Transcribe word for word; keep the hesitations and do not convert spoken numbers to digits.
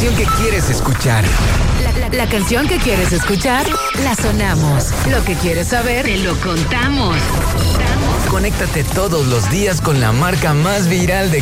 canción que quieres escuchar. La, la, la canción que quieres escuchar, la sonamos. Lo que quieres saber, te lo contamos. Conéctate todos los días con la marca más viral de